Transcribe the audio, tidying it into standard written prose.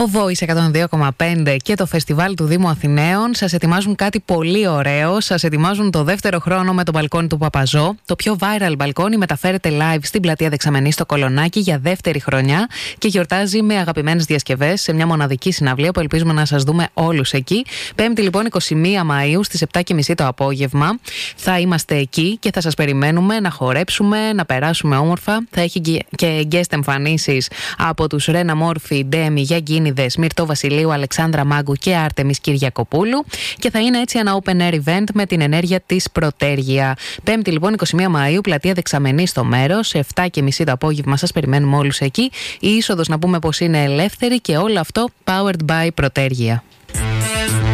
Ο Voice 102,5 και το φεστιβάλ του Δήμου Αθηναίων σας ετοιμάζουν κάτι πολύ ωραίο. Σας ετοιμάζουν το δεύτερο χρόνο με το μπαλκόνι του Παπαζό. Το πιο viral μπαλκόνι μεταφέρεται live στην πλατεία Δεξαμενής στο Κολονάκι για δεύτερη χρονιά και γιορτάζει με αγαπημένες διασκευές σε μια μοναδική συναυλία που ελπίζουμε να σας δούμε όλους εκεί. Πέμπτη λοιπόν 21 Μαΐου στις 7.30 το απόγευμα θα είμαστε εκεί και θα σας περιμένουμε να χορέψουμε, να περάσουμε όμορφα. Θα έχει και guest εμφανίσεις από τους Ρένα Μόρφη, Ντέμι, Γιαγκίνιδες, Μυρτώ Βασιλείου, Αλεξάνδρα Μάγκου και Άρτεμις Κυριακοπούλου και θα είναι έτσι ένα open air event με την ενέργεια της Πρωτέργεια. Πέμπτη λοιπόν 21 Μαΐου, πλατεία Δεξαμενή στο μέρος, σε 7.30 το απόγευμα σας περιμένουμε όλους εκεί. Η είσοδος να πούμε πως είναι ελεύθερη και όλο αυτό powered by Πρωτέργεια.